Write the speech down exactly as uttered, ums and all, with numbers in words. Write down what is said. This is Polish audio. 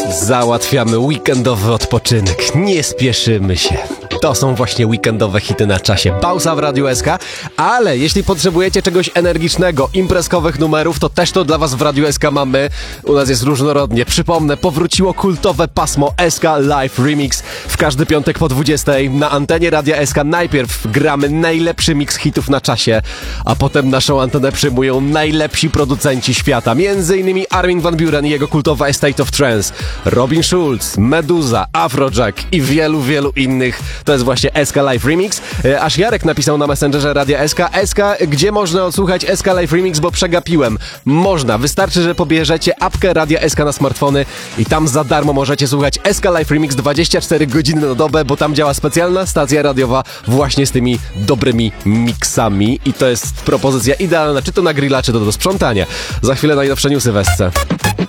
Załatwiamy weekendowy odpoczynek. Nie spieszymy się. To są właśnie weekendowe hity na czasie. Pauza w Radiu S K, ale jeśli potrzebujecie czegoś energicznego, imprezkowych numerów, to też to dla was w Radiu S K mamy. U nas jest różnorodnie. Przypomnę, powróciło kultowe pasmo S K Live Remix. W każdy piątek po dwudziestej na antenie Radia S K najpierw gramy najlepszy mix hitów na czasie, a potem naszą antenę przyjmują najlepsi producenci świata. Między innymi Armin van Buuren i jego kultowa Estate of Trance, Robin Schulz, Meduza, Afrojack i wielu, wielu innych. To jest właśnie S K Live Remix. E, aż Jarek napisał na Messengerze Radia S K. S K, gdzie można odsłuchać S K Live Remix, bo przegapiłem. Można. Wystarczy, że pobierzecie apkę Radia S K na smartfony i tam za darmo możecie słuchać S K Live Remix dwadzieścia cztery godziny na dobę, bo tam działa specjalna stacja radiowa właśnie z tymi dobrymi miksami i to jest propozycja idealna, czy to na grilla, czy to do sprzątania. Za chwilę najnowsze newsy w S C.